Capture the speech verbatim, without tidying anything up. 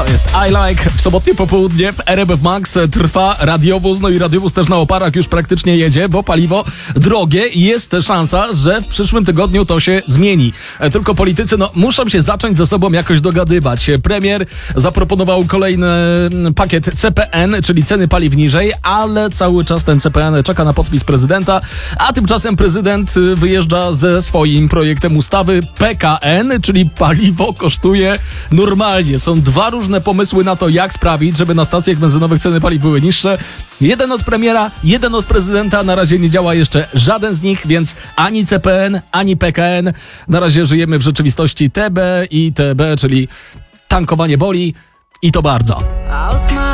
To jest I Like. W sobotnie popołudnie w R M F Max trwa radiowóz, no i radiowóz też na oparach już praktycznie jedzie, bo paliwo drogie i jest szansa, że w przyszłym tygodniu to się zmieni. Tylko politycy, no, muszą się zacząć ze sobą jakoś dogadywać. Premier zaproponował kolejny pakiet C P N, czyli ceny paliw niżej, ale cały czas ten C P N czeka na podpis prezydenta, a tymczasem prezydent wyjeżdża ze swoim projektem ustawy P K N, czyli paliwo kosztuje normalnie. Są dwa różne pomysły na to, jak sprawić, żeby na stacjach benzynowych ceny paliw były niższe. Jeden od premiera, jeden od prezydenta. Na razie nie działa jeszcze żaden z nich, więc ani C P N, ani P K N. Na razie żyjemy w rzeczywistości T B i T B, czyli tankowanie boli i to bardzo.